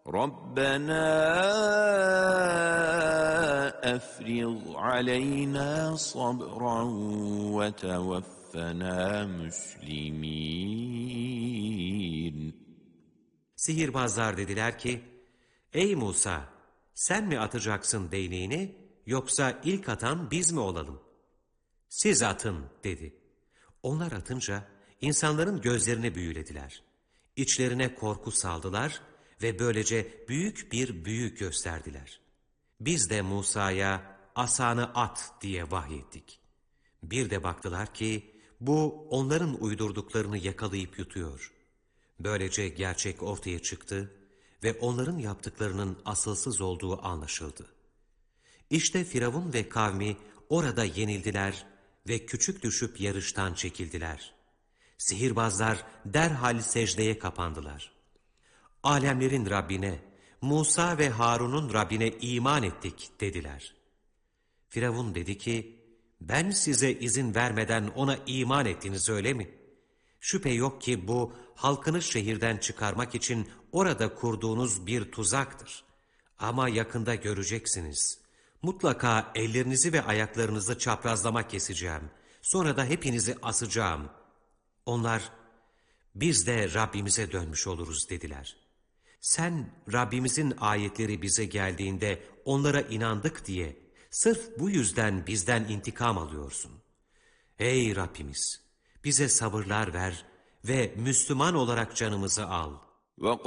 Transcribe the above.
رَبَّنَا أَفْرِغْ عَلَيْنَا صَبْرًا وَتَوَفَّنَا مُسْلِمِينَ. Sihirbazlar dediler ki, ey Musa, sen mi atacaksın değneğini, yoksa ilk atan biz mi olalım? Siz atın dedi. Onlar atınca insanların gözlerini büyülediler. İçlerine korku saldılar ve böylece büyük bir büyü gösterdiler. Biz de Musa'ya asanı at diye vahyettik. Bir de baktılar ki bu onların uydurduklarını yakalayıp yutuyor. Böylece gerçek ortaya çıktı ve onların yaptıklarının asılsız olduğu anlaşıldı. İşte Firavun ve kavmi orada yenildiler ve küçük düşüp yarıştan çekildiler. Sihirbazlar derhal secdeye kapandılar. Alemlerin Rabbine, Musa ve Harun'un Rabbine iman ettik dediler. Firavun dedi ki, ben size izin vermeden ona iman ettiniz öyle mi? Şüphe yok ki bu halkını şehirden çıkarmak için orada kurduğunuz bir tuzaktır. Ama yakında göreceksiniz. Mutlaka ellerinizi ve ayaklarınızı çaprazlama keseceğim. Sonra da hepinizi asacağım. Onlar, biz de Rabbimize dönmüş oluruz dediler. Sen Rabbimizin ayetleri bize geldiğinde onlara inandık diye sırf bu yüzden bizden intikam alıyorsun. Ey Rabbimiz! Bize sabırlar ver ve Müslüman olarak canımızı al.